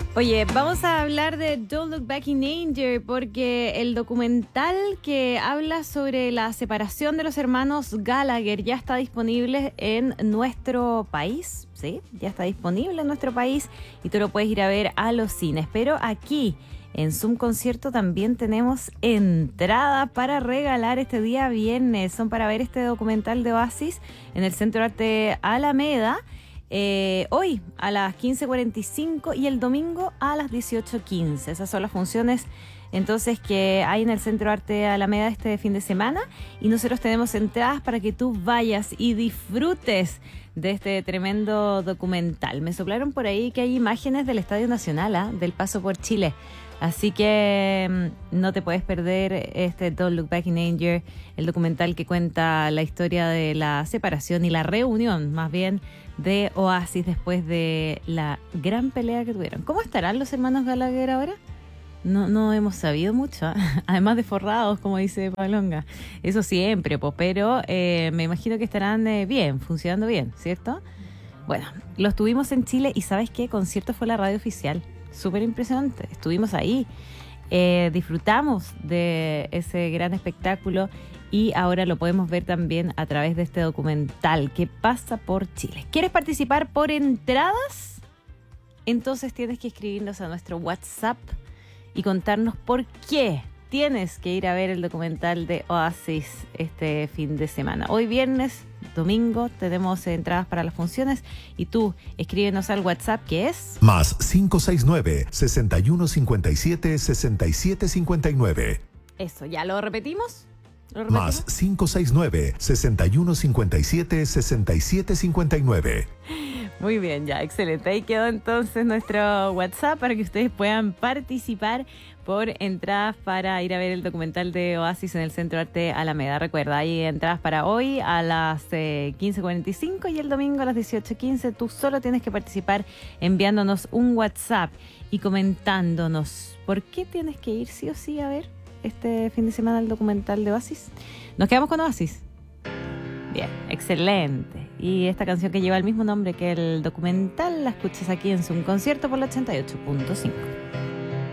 Oye, vamos a hablar de Don't Look Back in Anger porque el documental que habla sobre la separación de los hermanos Gallagher ya está disponible en nuestro país, ¿sí? Ya está disponible en nuestro país y tú lo puedes ir a ver a los cines. Pero aquí, en Zoom Concierto, también tenemos entradas para regalar este día viernes. Son para ver este documental de Oasis en el Centro de Arte Alameda. Hoy a las 15:45 y el domingo a las 18:15. Esas son las funciones entonces que hay en el Centro Arte Alameda este fin de semana y nosotros tenemos entradas para que tú vayas y disfrutes de este tremendo documental. Me soplaron por ahí que hay imágenes del Estadio Nacional, del paso por Chile. Así que no te puedes perder este Don't Look Back in Anger, el documental que cuenta la historia de la separación y la reunión, más bien, de Oasis después de la gran pelea que tuvieron. ¿Cómo estarán los hermanos Gallagher ahora? No hemos sabido mucho, ¿eh? Además de forrados, como dice Pablonga. Eso siempre, pero me imagino que estarán bien, funcionando bien, ¿cierto? Bueno, los tuvimos en Chile y ¿sabes qué? Concierto fue la radio oficial. Súper impresionante. Estuvimos ahí, disfrutamos de ese gran espectáculo y ahora lo podemos ver también a través de este documental que pasa por Chile. ¿Quieres participar por entradas? Entonces tienes que escribirnos a nuestro WhatsApp y contarnos por qué tienes que ir a ver el documental de Oasis este fin de semana. Hoy viernes, domingo, tenemos entradas para las funciones y tú escríbenos al WhatsApp que es más 569-6157-6759. Eso, ¿ya lo repetimos? Más 569-6157-6759. Muy bien, ya, excelente. Ahí quedó entonces nuestro WhatsApp para que ustedes puedan participar por entradas para ir a ver el documental de Oasis en el Centro Arte Alameda. Recuerda, hay entradas para hoy a las 15:45 y el domingo a las 18:15. Tú solo tienes que participar enviándonos un WhatsApp y comentándonos por qué tienes que ir sí o sí a ver este fin de semana el documental de Oasis. ¿Nos quedamos con Oasis? Bien, excelente. Y esta canción que lleva el mismo nombre que el documental la escuchas aquí en Zoom Concierto por la 88.5.